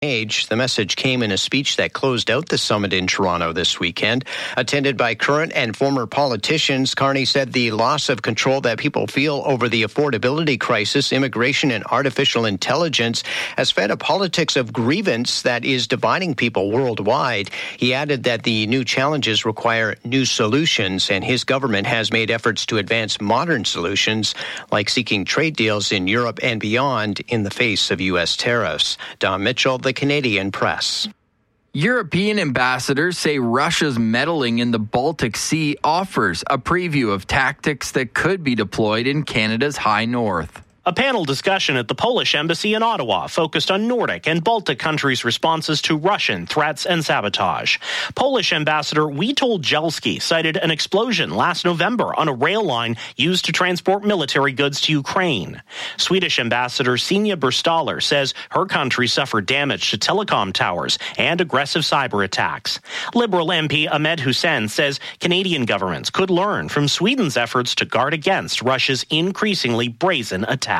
age. The message came in a speech that closed out the summit in Toronto this weekend. Attended by current and former politicians, Carney said the loss of control that people feel over the affordability crisis, immigration, and artificial intelligence has fed a politics of grievance that is dividing people worldwide. He added that the new challenges require new solutions, and his government has made efforts to advance modern solutions, like seeking trade deals in Europe and beyond in the face of U.S. tariffs. Don Mitchell, the Canadian Press. European ambassadors say Russia's meddling in the Baltic Sea offers a preview of tactics that could be deployed in Canada's high north. A panel discussion at the Polish embassy in Ottawa focused on Nordic and Baltic countries' responses to Russian threats and sabotage. Polish Ambassador Witold Jelski cited an explosion last November on a rail line used to transport military goods to Ukraine. Swedish Ambassador Sina Burstaller says her country suffered damage to telecom towers and aggressive cyber attacks. Liberal MP Ahmed Hussein says Canadian governments could learn from Sweden's efforts to guard against Russia's increasingly brazen attacks.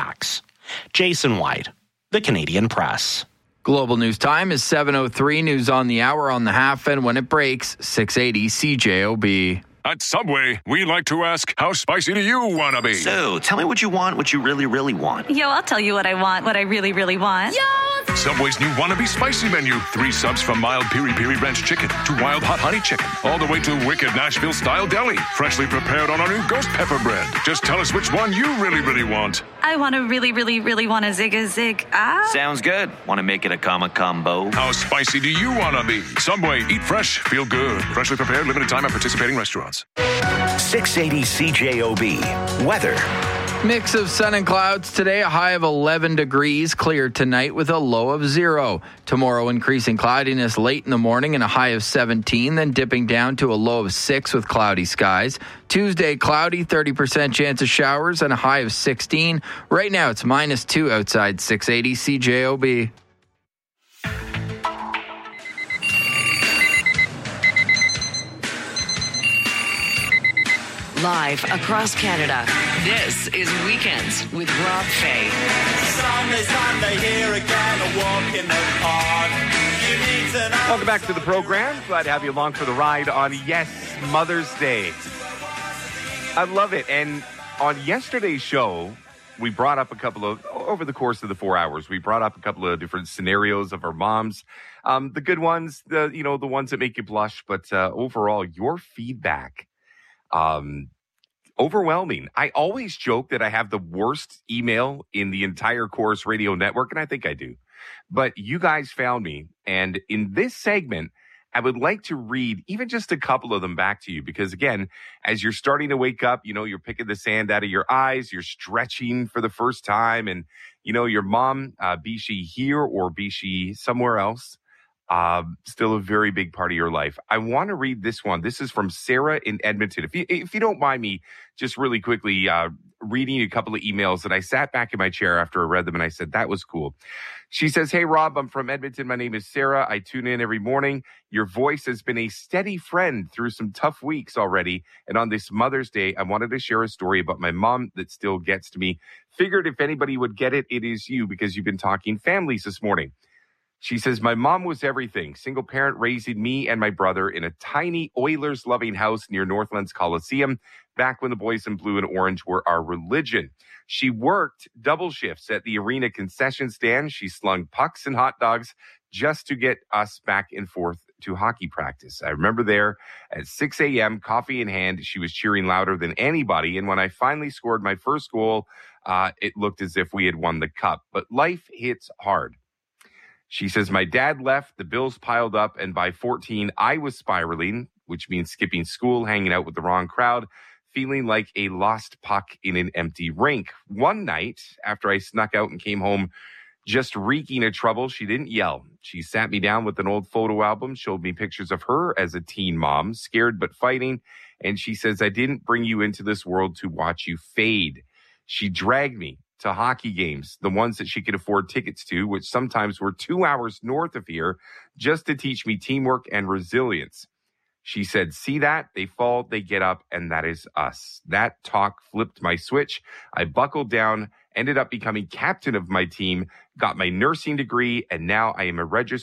Jason White, the Canadian Press. Global News Time is 7:03. News on the hour, on the half, and when it breaks, 680 CJOB. At Subway, we like to ask, how spicy do you want to be? So, tell me what you want, what you really, really want. Yo, I'll tell you what I want, what I really, really want. Yo! Subway's new Wannabe Spicy menu. 3 subs from mild piri-piri ranch chicken to wild hot honey chicken, all the way to wicked Nashville-style deli, freshly prepared on our new ghost pepper bread. Just tell us which one you really, really want. I want to really, really, really want a zig. Sounds good. Want to make it a combo? How spicy do you want to be? Subway, eat fresh, feel good. Freshly prepared, limited time at participating restaurants. 680 CJOB. Weather. Mix of sun and clouds today, a high of 11 degrees, clear tonight with a low of 0. Tomorrow, increasing cloudiness late in the morning and a high of 17, then dipping down to a low of 6 with cloudy skies. Tuesday, cloudy, 30% chance of showers and a high of 16. Right now, it's -2 outside 680 CJOB. Live across Canada, this is Weekends with Rob Fay. Sunday here again, a walk in the park. Welcome back to the program. Glad to have you along for the ride on, yes, Mother's Day. I love it. And on yesterday's show, we brought up over the course of the 4 hours, we brought up a couple of different scenarios of our moms. The good ones, the ones that make you blush. But overall, your feedback, overwhelming. I always joke that I have the worst email in the entire Chorus Radio network, and I think I do. But you guys found me, and in this segment, I would like to read even just a couple of them back to you, because again, as you're starting to wake up, you're picking the sand out of your eyes, you're stretching for the first time, and your mom, be she here or be she somewhere else, still a very big part of your life. I want to read this one. This is from Sarah in Edmonton. If you don't mind me just really quickly reading a couple of emails that I sat back in my chair after I read them and I said, that was cool. She says, "Hey, Rob, I'm from Edmonton. My name is Sarah. I tune in every morning. Your voice has been a steady friend through some tough weeks already. And on this Mother's Day, I wanted to share a story about my mom that still gets to me. Figured if anybody would get it, it is you, because you've been talking families this morning." She says, "My mom was everything. Single parent raising me and my brother in a tiny Oilers-loving house near Northlands Coliseum back when the boys in blue and orange were our religion. She worked double shifts at the arena concession stand. She slung pucks and hot dogs just to get us back and forth to hockey practice. I remember there at 6 a.m., coffee in hand, she was cheering louder than anybody. And when I finally scored my first goal, it looked as if we had won the cup. But life hits hard." She says, "My dad left, the bills piled up, and by 14, I was spiraling, which means skipping school, hanging out with the wrong crowd, feeling like a lost puck in an empty rink. One night, after I snuck out and came home just reeking of trouble, she didn't yell. She sat me down with an old photo album, showed me pictures of her as a teen mom, scared but fighting, and she says, 'I didn't bring you into this world to watch you fade.' She dragged me to hockey games, the ones that she could afford tickets to, which sometimes were 2 hours north of here, just to teach me teamwork and resilience. She said, 'See that? They fall, they get up, and that is us.' That talk flipped my switch. I buckled down ended up becoming captain of my team, got my nursing degree, and now I am a registered